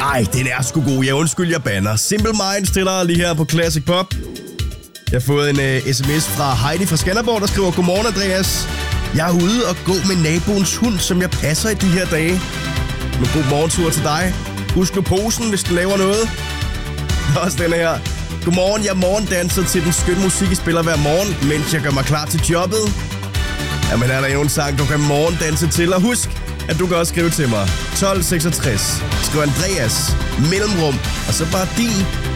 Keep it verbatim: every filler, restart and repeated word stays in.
Ej, den er sgu god. Jeg undskyld, jeg banner. Simple Minds til dig lige her på Classic Pop. Jeg har fået en uh, sms fra Heidi fra Skanderborg, der skriver: Godmorgen, Andreas. Jeg er ude og gå med naboens hund, som jeg passer i de her dage. Men god morgentur til dig. Husk nu posen, hvis du laver noget. Også den her. Godmorgen, jeg morgendanser til den skønne musik, jeg spiller hver morgen, mens jeg gør mig klar til jobbet. Jamen er der jo en sang, du kan morgendanse til. Og husk, at du kan også skrive til mig. tolv seksogtres. Skriv Andreas, mellemrum, og så bare din